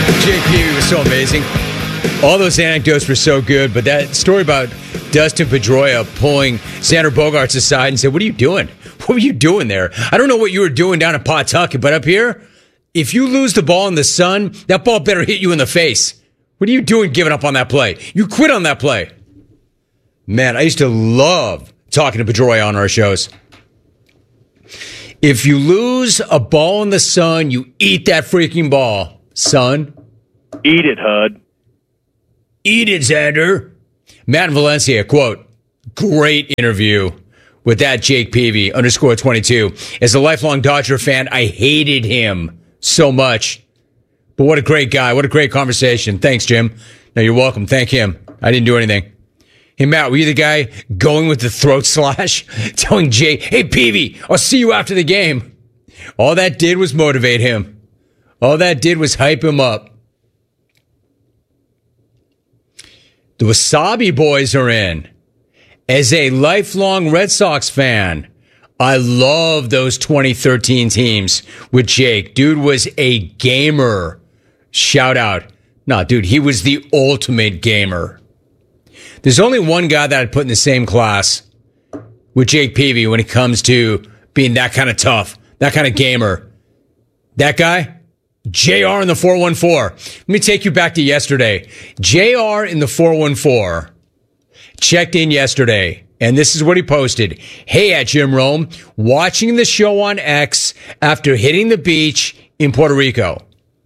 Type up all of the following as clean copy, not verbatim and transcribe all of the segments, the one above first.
JP was so amazing. All those anecdotes were so good, but that story about Dustin Pedroia pulling Xander Bogaerts aside and said, "What are you doing? What were you doing there? I don't know what you were doing down at Pawtucket, but up here, if you lose the ball in the sun, that ball better hit you in the face. What are you doing giving up on that play? You quit on that play." Man, I used to love talking to Pedroia on our shows. If you lose a ball in the sun, you eat that freaking ball, son. Eat it, Hud. Eat it, Xander. Matt Valencia, quote, "Great interview with that Jake Peavy, _22. As a lifelong Dodger fan, I hated him so much. But what a great guy. What a great conversation. Thanks, Jim." No, you're welcome. Thank him. I didn't do anything. Hey, Matt, were you the guy going with the throat slash? Telling Jake, "Hey, Peavy, I'll see you after the game." All that did was motivate him. All that did was hype him up. The Wasabi Boys are in. As a lifelong Red Sox fan, I love those 2013 teams with Jake. Dude was a gamer. Shout out. No, dude, he was the ultimate gamer. There's only one guy that I'd put in the same class with Jake Peavy when it comes to being that kind of tough, that kind of gamer. That guy? JR in the 414. Let me take you back to yesterday. JR in the 414 checked in yesterday, and this is what he posted. "Hey, at Jim Rome, watching the show on X after hitting the beach in Puerto Rico."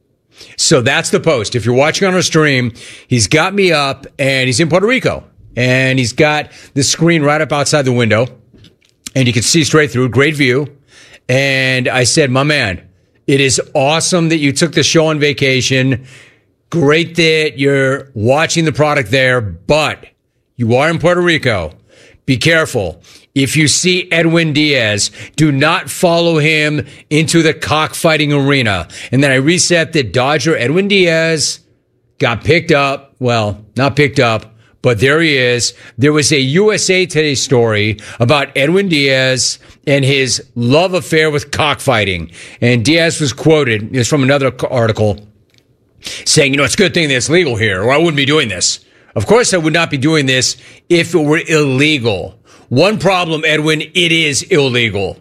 So that's the post. If you're watching on our stream, he's got me up, and he's in Puerto Rico. And he's got the screen right up outside the window, and you can see straight through. Great view. And I said, "My man, it is awesome that you took the show on vacation. Great that you're watching the product there, but you are in Puerto Rico. Be careful. If you see Edwin Diaz, do not follow him into the cockfighting arena." And then I reset that Dodger Edwin Diaz got picked up. Well, not picked up, but there he is. There was a USA Today story about Edwin Diaz and his love affair with cockfighting. And Diaz was quoted, it's from another article, saying, "It's a good thing that it's legal here, or I wouldn't be doing this. Of course I would not be doing this if it were illegal. One problem, Edwin, it is illegal."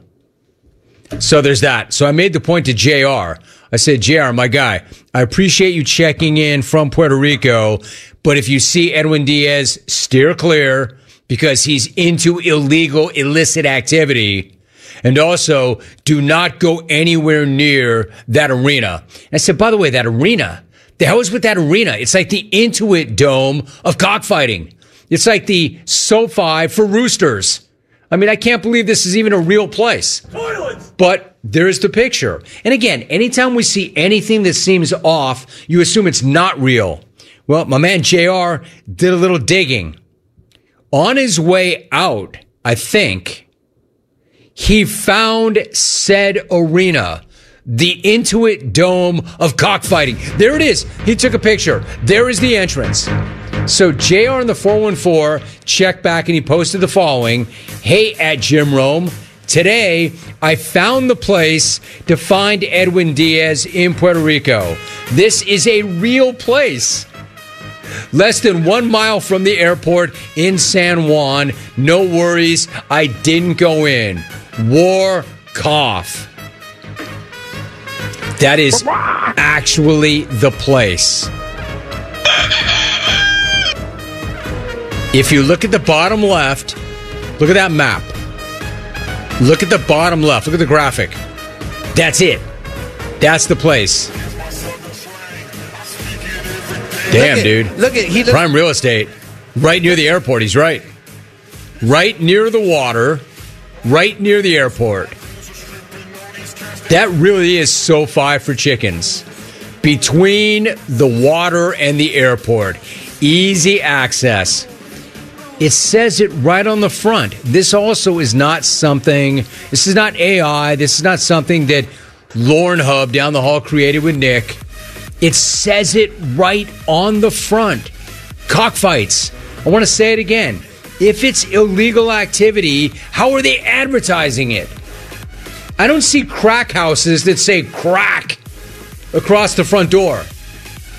So there's that. So I made the point to JR. I said, "JR, my guy, I appreciate you checking in from Puerto Rico, but if you see Edwin Diaz, steer clear because he's into illegal, illicit activity. And also, do not go anywhere near that arena." I said, "By the way, that arena, the hell is with that arena? It's like the Intuit Dome of cockfighting. It's like the SoFi for roosters. I mean, I can't believe this is even a real place." Toilets! But there's the picture. And again, anytime we see anything that seems off, you assume it's not real. Well, my man JR did a little digging. On his way out, I think, he found said arena, the Intuit Dome of cockfighting. There it is. He took a picture. There is the entrance. So JR in the 414 checked back and he posted the following. "Hey, at Jim Rome, today I found the place to find Edwin Diaz in Puerto Rico. This is a real place. Less than 1 mile from the airport in San Juan. No worries, I didn't go in. War cough." That is actually the place. If you look at the bottom left, look at that map. Look at the bottom left. Look at the graphic. That's it. That's the place. Damn, dude. Prime real estate. Right near the airport. He's right. Right near the water. Right near the airport. That really is SoFi for chickens. Between the water and the airport. Easy access. It says it right on the front. This also is not something, this is not AI. This is not something that Lauren Hub down the hall created with Nick. It says it right on the front. Cockfights. I want to say it again. If it's illegal activity, how are they advertising it? I don't see crack houses that say crack across the front door.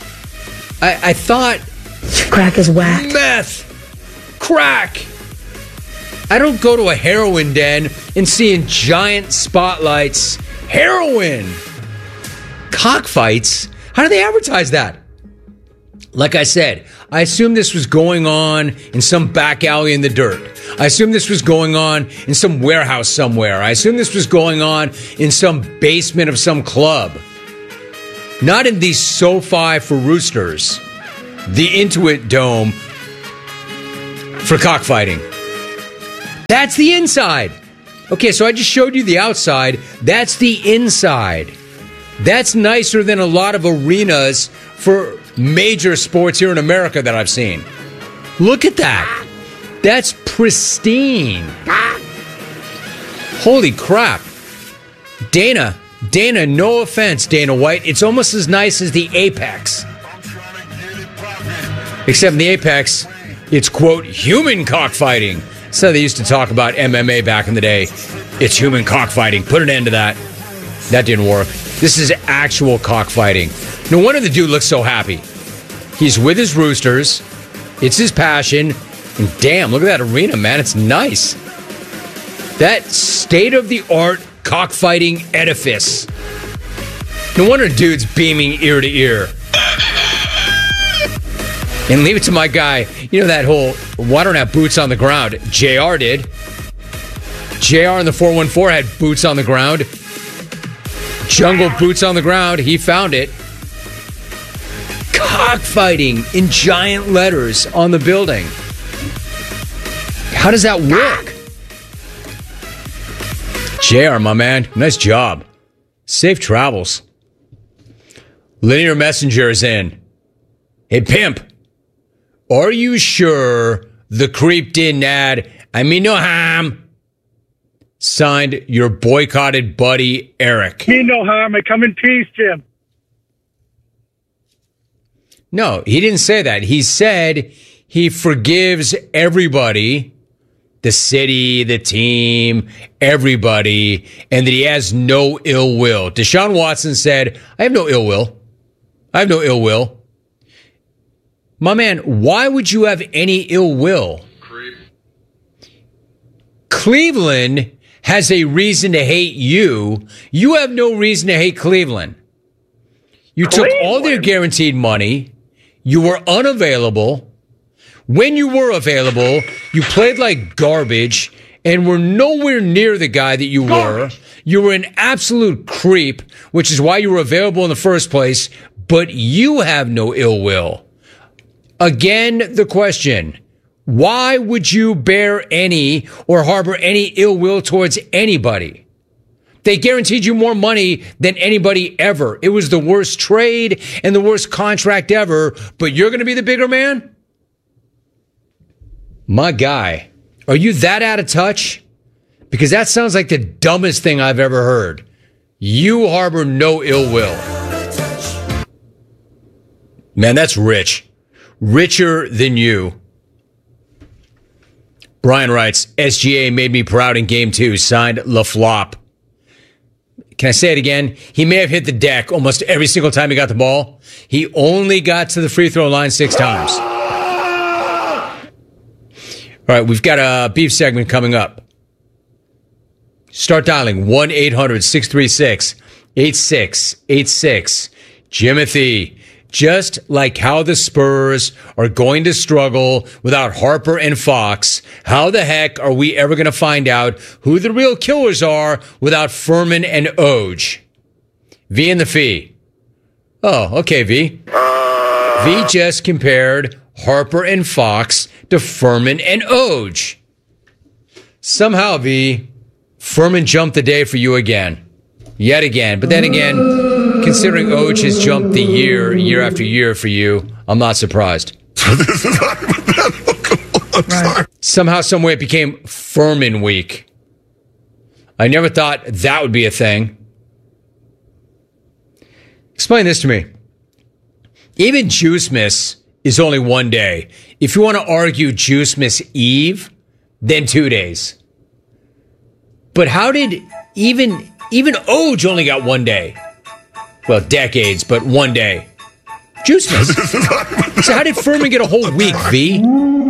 I thought crack is whack. Meth, crack. I don't go to a heroin den and see in giant spotlights heroin. Cockfights? How do they advertise that? Like I said, I assume this was going on in some back alley in the dirt. I assume this was going on in some warehouse somewhere. I assume this was going on in some basement of some club. Not in the SoFi for Roosters, the Intuit Dome for cockfighting. That's the inside. Okay, so I just showed you the outside. That's the inside. That's nicer than a lot of arenas for major sports here in America that I've seen. Look at that. That's pristine. Holy crap. Dana, no offense, Dana White. It's almost as nice as the Apex. Except in the Apex, it's, quote, human cockfighting. So they used to talk about MMA back in the day. It's human cockfighting. Put an end to that. That didn't work. This is actual cockfighting. No wonder the dude looks so happy. He's with his Roosters. It's his passion. And damn, look at that arena, man. It's nice. That state-of-the-art cockfighting edifice. No wonder dude's beaming ear to ear. And leave it to my guy. You know that whole, well, I don't have boots on the ground. JR did. JR in the 414 had boots on the ground. Jungle boots on the ground. He found it. Cockfighting in giant letters on the building. How does that work? JR, my man. Nice job. Safe travels. Linear Messenger is in. Hey, pimp. Are you sure the creep didn't add, I mean no harm? Signed, your boycotted buddy, Eric. Mean no harm. I come in peace, Jim. No, he didn't say that. He said he forgives everybody, the city, the team, everybody, and that he has no ill will. Deshaun Watson said, I have no ill will. I have no ill will. My man, why would you have any ill will? Cleveland has a reason to hate you. You have no reason to hate Cleveland. You took all their guaranteed money. You were unavailable. When you were available, you played like garbage and were nowhere near the guy that you were. You were an absolute creep, which is why you were available in the first place, but you have no ill will. Again, the question, why would you bear any or harbor any ill will towards anybody? They guaranteed you more money than anybody ever. It was the worst trade and the worst contract ever, but you're going to be the bigger man? My guy, are you that out of touch? Because that sounds like the dumbest thing I've ever heard. You harbor no ill will. Man, that's rich. Richer than you. Brian writes, SGA made me proud in game 2. Signed, LaFlop. Can I say it again? He may have hit the deck almost every single time he got the ball. He only got to the free throw line 6 times. All right, we've got a beef segment coming up. Start dialing 1-800-636-8686. Jimothy. Just like how the Spurs are going to struggle without Harper and Fox, how the heck are we ever going to find out who the real killers are without Furman and Oj? V and the Fee. Oh, okay, V. V just compared Harper and Fox to Furman and Oj. Somehow, V, Furman jumped the day for you again. Yet again. But then again, considering Oj has jumped the year after year for you, I'm not surprised. Right. Somehow, some way it became Furman week. I never thought that would be a thing. Explain this to me. Even Juicemas is only one day. If you want to argue Juicemas Eve, then 2 days. But how did even Oj only got 1 day? Well, decades, but 1 day. Juice Miss. So how did Furman get a whole week, V?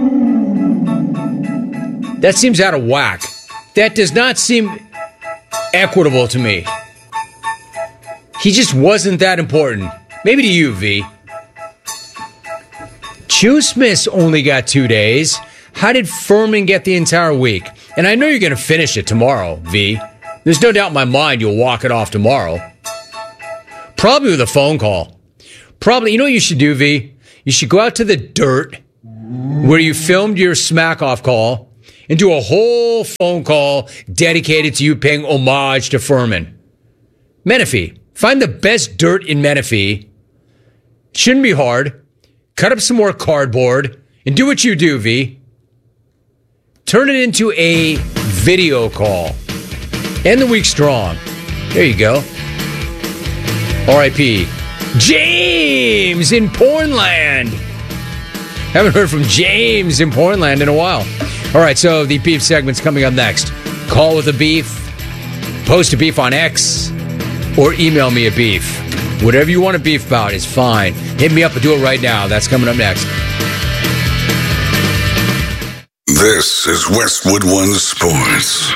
That seems out of whack. That does not seem equitable to me. He just wasn't that important. Maybe to you, V. Juice Miss only got 2 days. How did Furman get the entire week? And I know you're going to finish it tomorrow, V. There's no doubt in my mind you'll walk it off tomorrow. Probably with a phone call. Probably, you know what you should do, V? You should go out to the dirt where you filmed your smack-off call and do a whole phone call dedicated to you paying homage to Furman. Menifee. Find the best dirt in Menifee. Shouldn't be hard. Cut up some more cardboard and do what you do, V. Turn it into a video call. End the week strong. There you go. R.I.P. James in Pornland. Haven't heard from James in Pornland in a while. All right, so the beef segment's coming up next. Call with a beef, post a beef on X, or email me a beef. Whatever you want to beef about is fine. Hit me up and do it right now. That's coming up next. This is Westwood One Sports.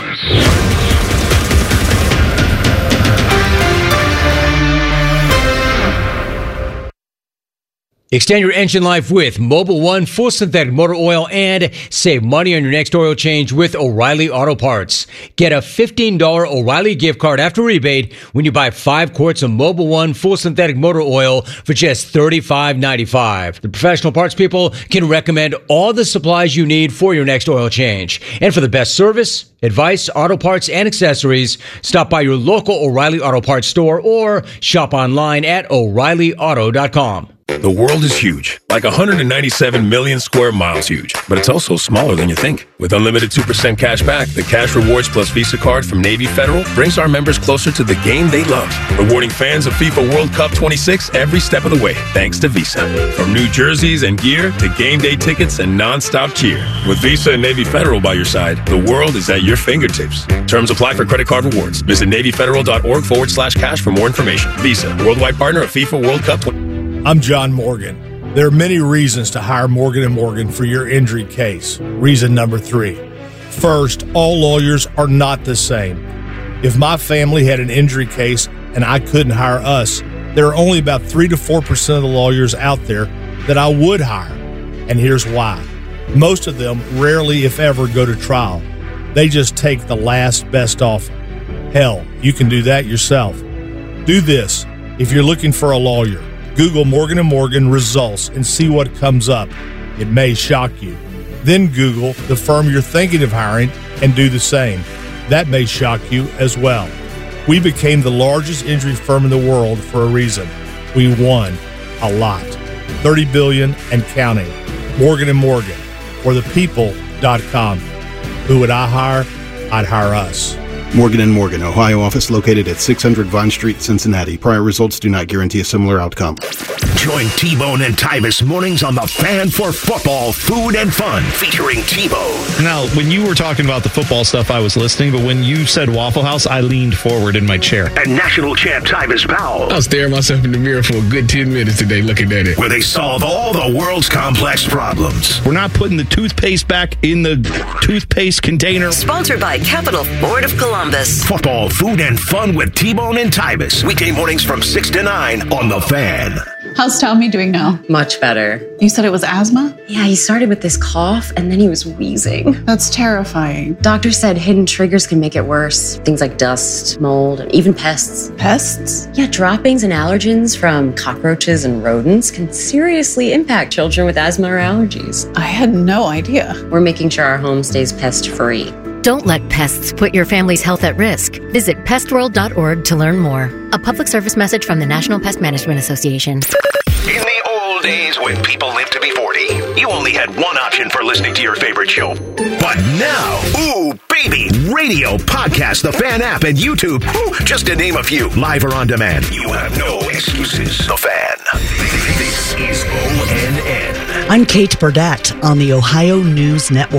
Extend your engine life with Mobil 1 full synthetic motor oil and save money on your next oil change with O'Reilly Auto Parts. Get a $15 O'Reilly gift card after rebate when you buy 5 quarts of Mobil 1 full synthetic motor oil for just $35.95. The professional parts people can recommend all the supplies you need for your next oil change. And for the best service, advice, auto parts, and accessories, stop by your local O'Reilly Auto Parts store or shop online at O'ReillyAuto.com. The world is huge, like 197 million square miles huge, but it's also smaller than you think. With unlimited 2% cash back, the Cash Rewards Plus Visa card from Navy Federal brings our members closer to the game they love, rewarding fans of FIFA World Cup 26 every step of the way, thanks to Visa. From new jerseys and gear to game day tickets and non-stop cheer. With Visa and Navy Federal by your side, the world is at your fingertips. Terms apply for credit card rewards. Visit NavyFederal.org/cash for more information. Visa, worldwide partner of FIFA World Cup 26. I'm John Morgan. There are many reasons to hire Morgan & Morgan for your injury case. Reason number 3. First, all lawyers are not the same. If my family had an injury case and I couldn't hire us, there are only about 3 to 4% of the lawyers out there that I would hire. And here's why. Most of them rarely, if ever, go to trial. They just take the last best offer. Hell, you can do that yourself. Do this if you're looking for a lawyer. Google Morgan & Morgan results and see what comes up. It may shock you. Then Google the firm you're thinking of hiring and do the same. That may shock you as well. We became the largest injury firm in the world for a reason. We won a lot. $30 billion and counting. Morgan & Morgan. Or thepeople.com. Who would I hire? I'd hire us. Morgan & Morgan, Ohio office located at 600 Vine Street, Cincinnati. Prior results do not guarantee a similar outcome. Join T-Bone and Tybus mornings on The Fan for football, food, and fun, featuring T-Bone. Now, when you were talking about the football stuff, I was listening, but when you said Waffle House, I leaned forward in my chair. And national champ Tybus Powell. I was staring myself in the mirror for a good 10 minutes today looking at it. Where they solve all the world's complex problems. We're not putting the toothpaste back in the toothpaste container. Sponsored by Capital Ford of Columbus. Football, food, and fun with T-Bone and Tybus. Weekday mornings from 6 to 9 on The Fan. How's Tommy doing now? Much better. You said it was asthma? Yeah, he started with this cough and then he was wheezing. That's terrifying. Doctor said hidden triggers can make it worse. Things like dust, mold, and even pests. Pests? Yeah, droppings and allergens from cockroaches and rodents can seriously impact children with asthma or allergies. I had no idea. We're making sure our home stays pest-free. Don't let pests put your family's health at risk. Visit pestworld.org to learn more. A public service message from the National Pest Management Association. In the old days when people lived to be 40, you only had one option for listening to your favorite show. But now, ooh, baby, radio, podcast, the Fan app, and YouTube, just to name a few, live or on demand. You have no excuses. The Fan. This is ONN. I'm Kate Burdett on the Ohio News Network.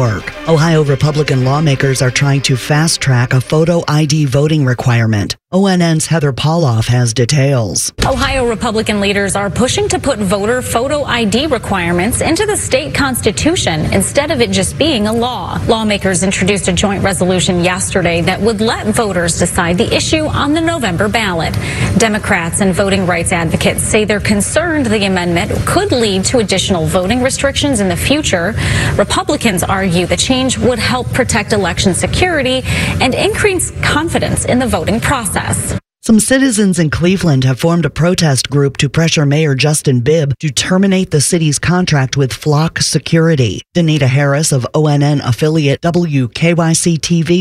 Ohio Republican lawmakers are trying to fast-track a photo ID voting requirement. ONN's Heather Pauloff has details. Ohio Republican leaders are pushing to put voter photo ID requirements into the state constitution instead of it just being a law. Lawmakers introduced a joint resolution yesterday that would let voters decide the issue on the November ballot. Democrats and voting rights advocates say they're concerned the amendment could lead to additional voting restrictions in the future. Republicans argue the change would help protect election security and increase confidence in the voting process. Some citizens in Cleveland have formed a protest group to pressure Mayor Justin Bibb to terminate the city's contract with Flock Security. Danita Harris of ONN affiliate WKYC-TV